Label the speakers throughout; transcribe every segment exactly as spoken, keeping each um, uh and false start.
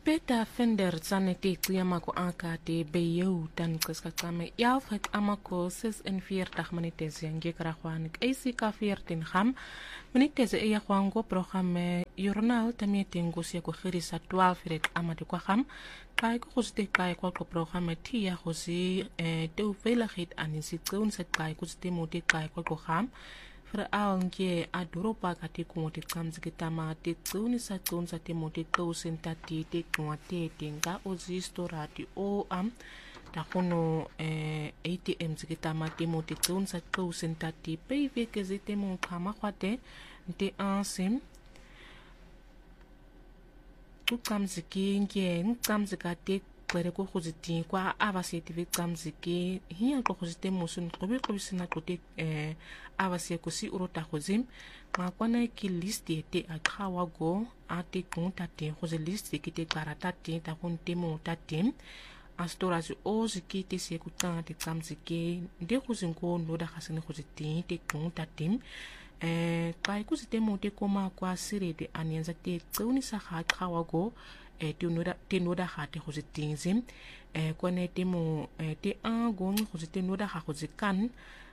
Speaker 1: Peter Fender Zaneti Kliamako Ankati Beyou Dan Kuskakame Yalfek Amako zes en veertig minutes en Gekarahuanik A C K veertien Ham minutes Eya Huango programme Journal Tamieting Gusia Kuhirisa twaalf Rek Amadukaham Kai Kuste Kai Kwako programme Tia Hosi de veiligheid aan die zitloonse Kai Kuste Moti Kai Kwako Ham Veral nje aduropa kati kumote kamzi kitama te tsuni sa tsunsa te mote tausen tati te kumate te nga ozi storati o am takono eh, A T M zikitama te mote tsunsa tausen tati peive kezite mo kama kwate nte ansem tu kamzi ki nje nkamzi kate kwere ko khuziti kwa abaseti vikamzi ki hiya ko khuzite musun kobe ko sina kote eh abase ko si urota khuzim ma kwana ki list yete akhawa go ate kunta te khuze list ki te karata te ta kunte mo tatim astorazi ozi ki te se kutan te kamzi ki de khuzinko no da khasine khuziti te kunta tim eh kai kuzite mo te koma kwa sire de anyenza te tsuni sa khawa go e te noda te noda hate go zitinzi e kone te mo te angon go zite noda ha go zikan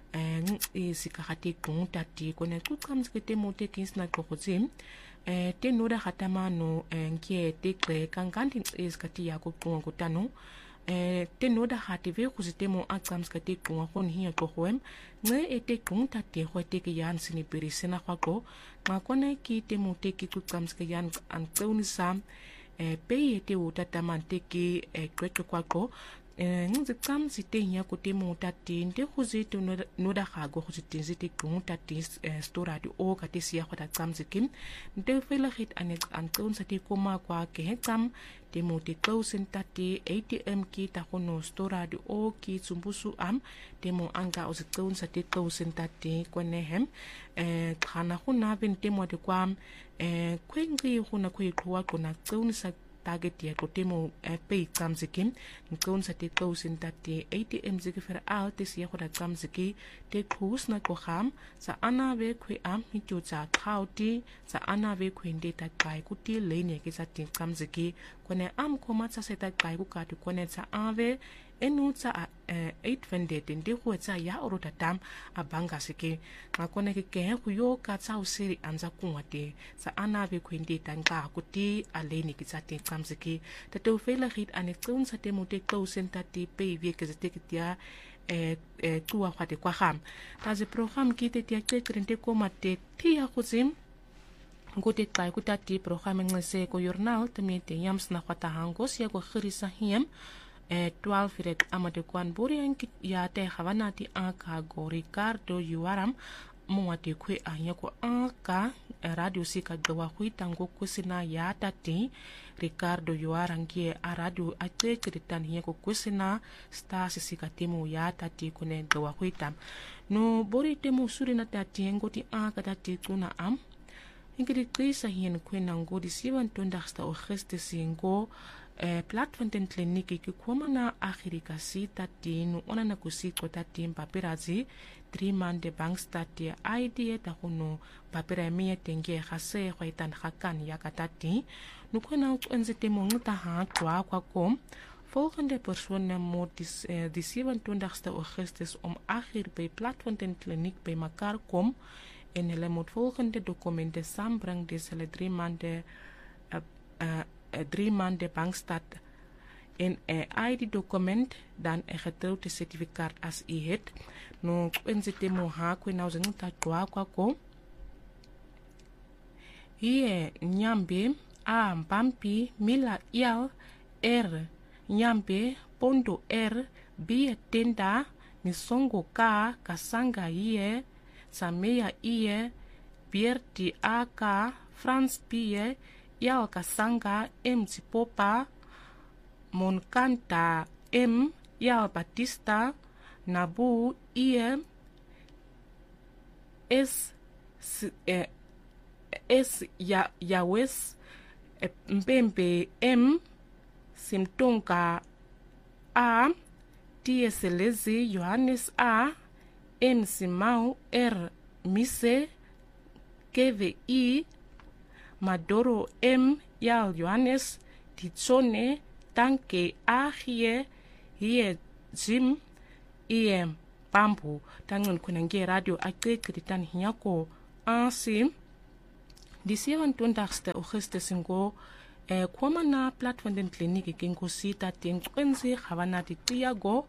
Speaker 1: e sika hate kunta te kone ku kamzi ke te mo te kinsna go zim e te noda hata mano nkie te kre kanganti is kati ya go kungo tano e te noda hate ve go zite mo akams ka te kungo kon hiya go hoem nge e te kunta te ho te ke yan sini perisena go ma kone ki te mo te ki ku kamzi ke yan an kaunisa e pei te utata manteki e kweto kwako e nzi kamzi te hiya ko te mo tati nde khuzi to noda khago khuzi tinzi te kunta te stora di o ka te sia khota kamzi kim nde fela hit ane ankon sa te koma kwa ke hekam te mo te tausen tati A T M ki ta kono stora di o ki tsumbusu am te mo anga o se tausen sa te tausen tati kone hem e khana khuna ben te mo de kwam e kwengi khuna khoi khwa kona tausen sa target ya ko temo e pay kamzikim nkon sa te tausen tati A T M zike fer out te sia khota kamziki te khus na ko kham sa ana ve khwe am mi chu cha khauti sa ana ve khwende ta kai ku ti lene ke sa tin kamziki kone am khoma sa se ta kai ku ka ti kone sa ave enu tsa eight vended ndi go tsa ya orota tam abanga sike ngakone ke ke go yo ka tsa o siri anza kunwate sa ana ve khwende tanga ku ti aleni ke tsa tin kamziki ta to fela hit ane tsun sa te mo te tausen tati pe vie ke te kia e e tua khate kwa kham ta ze program ki te tia te trente koma te tia khuzim ngote kai ku tati program ngese ko journal te me te yams na khata hangos ya ko khirisa hiem e twaalf rek amade kwan buri enki ya te khavanati aka go Ricardo Yuaram mwate kwe anya ko aka radio sika gawa huitango kusina ya tati Ricardo Yuarangie a radio ate kritan hiya ko kusina stasi sika temu ya tati kune gawa huitam no buri temu surina tati ngoti aka tati tuna am ingri krisa hien kwena ngodi sivan tondagsta Augustus singo Eh, platform ten kliniki ki kwama na akhirika si tati nu ona na kusiko tati mpapirazi three man de bank stati I D ta kuno papira miye tenge khase khwaitan khakan ya katati nu kwena enzete mo ngita ha kwa kwa kom volgende persoon moet dis eh, die zevenentwintigste Augustus om acht uur bij platform ten kliniek bij elkaar kom en hulle moet volgende documenten saambring dis hulle drie maande uh, uh, drie maanden bankstaat en een I D-document dan een getrouwde certificaat als u het. No kwenzite mo ha kwe na uzengita kwa kwa ko. Hier nyambe a mbampi mila yal er nyambe pondo er bi tenda misongo ka kasanga iye sameya iye bierti aka France pie yao kasanga M Zipopa Monkanta M yao Batista Nabu I S eh, S ya Yawes eh, Mbembe M Simtonga A T S Lezi Johannes A M Simau R Mise K V I Madoro M Yal Johannes titsone tanke ahie hiye zim iye pambu tangon kunange radio akeke tan hiako ansim die zevenentwintigste Augustus ngo eh, kwama na platform den kliniki kingo sita ten kwenzi havana di tiago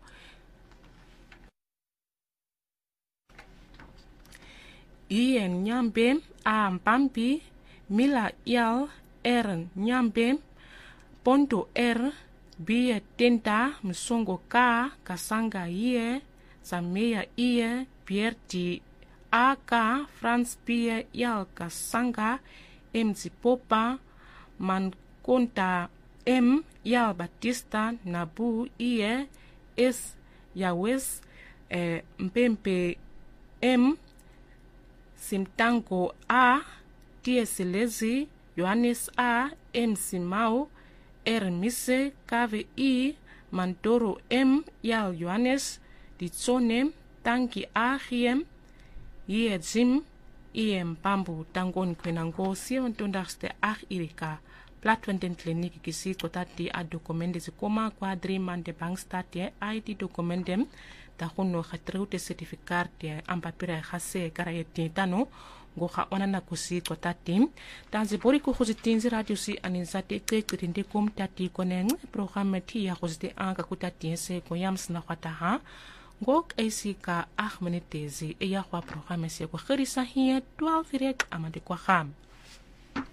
Speaker 1: Ien nyambe a mpampi mila yal er nyambe ponto er bie tenta msongo ka kasanga ie samea ie pierti aka France bie yal kasanga mzi popa man konta m yal batista nabu ie es yawes eh, mpempe m Simtango A, Tia Selezi, Johannes A, M. Simau, Ermise, K V I, Mantoro M, Yal Johannes, Ditsone, Tanki A, Hiem, Ie Jim, Iem Pambu, Tangon Kwenango, zevenentwintigste acht Irika, Platwenten Klinik Kisi, Kotati, A documenten ze koma kwa drie maanden bankstaat, I D documenten, ta hono getrouwde certificaat de ampapira gase karaye tano go ga ona na kusi kota tim dan ze bori ko khozitinzi radio si aninzate ke kirinde kom tati koneng programme ti ya khozde anga kutati se ko yams na khata ha go esi ka ah minutezi e ya kwa programme se ko khirisa hiya twaalf rek amade kwa kham